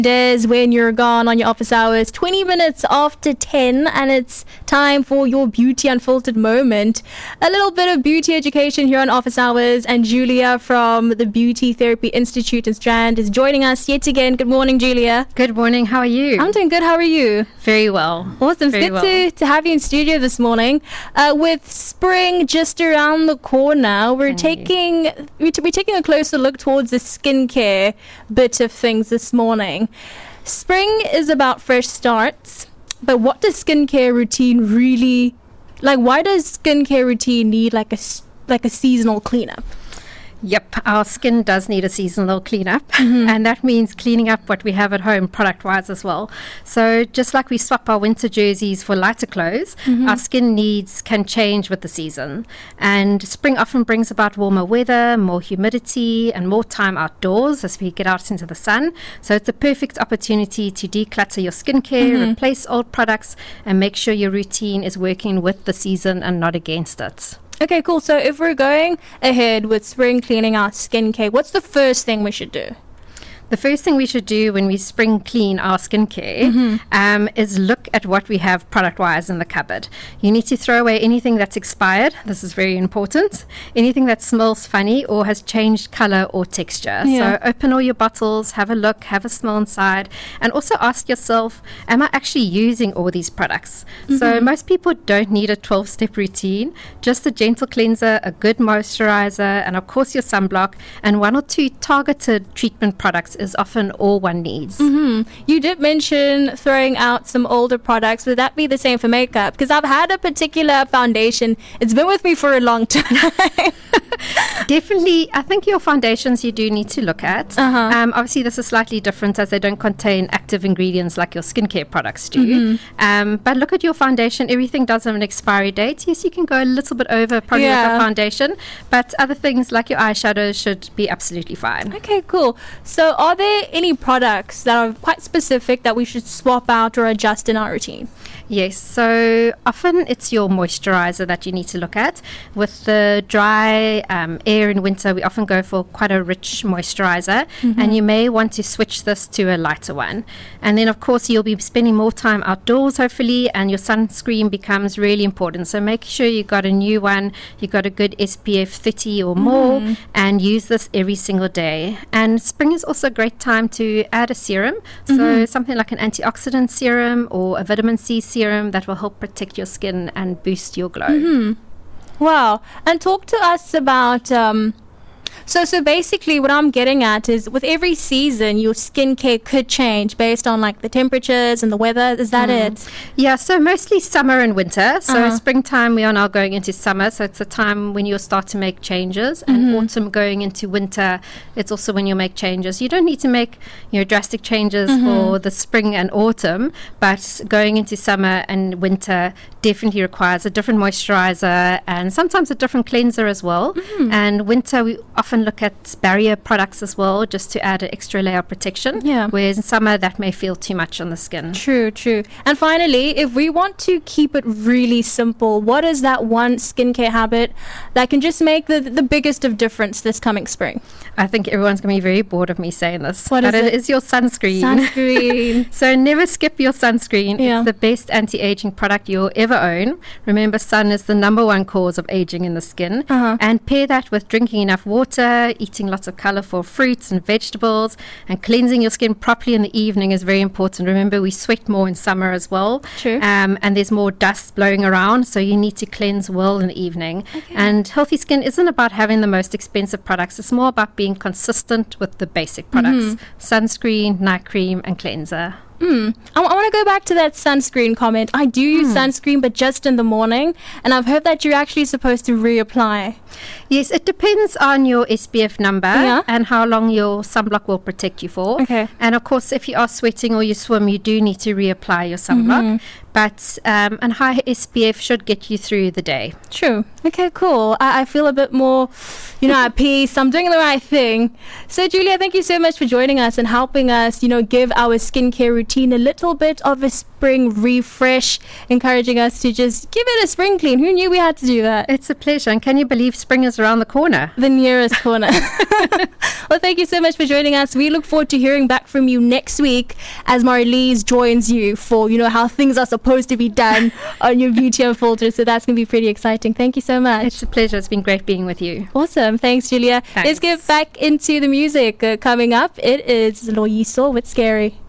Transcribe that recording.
It is when you're gone on your office hours, 20 minutes after 10, and it's time for your Beauty Unfiltered moment. A little bit of beauty education here on office hours, and Julia from the Beauty Therapy Institute in Strand is joining us yet again. Good morning, Julia. Good morning. How are you? I'm doing good. How are you? Very well. Awesome. It's good to have you in studio this morning. With spring just around the corner, we're taking a closer look towards the skincare bit of things this morning. Spring is about fresh starts, but what does skincare routine really like? Why does skincare routine need like a seasonal cleanup? Yep, our skin does need a seasonal cleanup, and that means cleaning up what we have at home product-wise as well. So just like we swap our winter jerseys for lighter clothes, our skin needs can change with the season. And spring often brings about warmer weather, more humidity, and more time outdoors as we get out into the sun. So it's a perfect opportunity to declutter your skincare, replace old products, and make sure your routine is working with the season and not against it. Okay, cool. So if we're going ahead with spring cleaning our skincare, what's the first thing we should do? The first thing we should do when we spring clean our skincare is look at what we have product-wise in the cupboard. You need to throw away anything that's expired. This is very important. Anything that smells funny or has changed color or texture. Yeah. So open all your bottles, have a look, have a smell inside, and also ask yourself, am I actually using all these products? So most people don't need a 12-step routine, just a gentle cleanser, a good moisturizer, and of course your sunblock, and 1 or 2 targeted treatment products is often all one needs. You did mention throwing out some older products. Would that be the same for makeup? Because I've had a particular foundation. It's been with me for a long time. Definitely, I think your foundations you do need to look at. Obviously, this is slightly different as they don't contain active ingredients like your skincare products do. But look at your foundation. Everything does have an expiry date. Yes, you can go a little bit over probably with a foundation, but other things like your eyeshadows should be absolutely fine. Okay, cool. So are there any products that are quite specific that we should swap out or adjust in our routine? Yes, so often it's your moisturizer that you need to look at. With the dry air in winter, we often go for quite a rich moisturizer, and you may want to switch this to a lighter one. And then, of course, you'll be spending more time outdoors, hopefully, and your sunscreen becomes really important. So make sure you got a new one, you got a good SPF 30 or more, and use this every single day. And spring is also a great time to add a serum, so something like an antioxidant serum or a vitamin C serum that will help protect your skin and boost your glow. Wow. And talk to us about so basically what I'm getting at is with every season your skincare could change based on like the temperatures and the weather. Is that it? Yeah, so mostly summer and winter. So springtime, we are now going into summer, so it's a time when you'll start to make changes, and autumn going into winter, it's also when you'll make changes. You don't need to make drastic changes for the spring and autumn, but going into summer and winter definitely requires a different moisturizer and sometimes a different cleanser as well. And winter we often look at barrier products as well, just to add an extra layer of protection. Whereas in summer that may feel too much on the skin. True. And finally, if we want to keep it really simple, what is that one skincare habit that can just make the biggest of difference this coming spring? I think everyone's going to be very bored of me saying this. What is it? It is your sunscreen. So never skip your sunscreen. It's the best anti-aging product you'll ever own. Remember, sun is the #1 cause of aging in the skin. And pair that with drinking enough water, eating lots of colorful fruits and vegetables, and cleansing your skin properly in the evening is very important. Remember, we sweat more in summer as well. True. And there's more dust blowing around, so you need to cleanse well in the evening. And healthy skin isn't about having the most expensive products. It's more about being consistent with the basic products. Sunscreen, night cream, and cleanser. I want to go back to that sunscreen comment. I do use sunscreen, but just in the morning. And I've heard that you're actually supposed to reapply. Yes, it depends on your SPF number and how long your sunblock will protect you for. Okay. And of course, if you are sweating or you swim, you do need to reapply your sunblock. but and high SPF should get you through the day. True. Okay, cool. I feel a bit more, at peace. I'm doing the right thing. So, Julia, thank you so much for joining us and helping us, give our skincare routine a little bit of a spring refresh, encouraging us to just give it a spring clean. Who knew we had to do that? It's a pleasure. And can you believe spring is around the corner? The nearest corner. Well, thank you so much for joining us. We look forward to hearing back from you next week as Marilise joins you for, how things are supposed to be done on your Beauty Unfiltered. So that's going to be pretty exciting. Thank you so much. It's a pleasure. It's been great being with you. Awesome. Thanks, Julia. Thanks. Let's get back into the music. Coming up, it is Loyiso with Scary.